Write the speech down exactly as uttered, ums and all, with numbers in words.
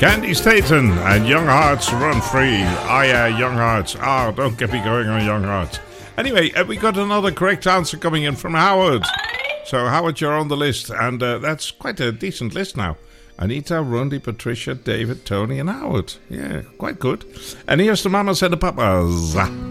Candy Staten and Young Hearts Run Free. Ah, yeah, Young Hearts. Ah, don't get me going on Young Hearts. Anyway, uh, we got another correct answer coming in from Howard. So, Howard, you're on the list, and uh, that's quite a decent list now. Anita, Rundi, Patricia, David, Tony, and Howard. Yeah, quite good. And here's the Mamas and the Papas.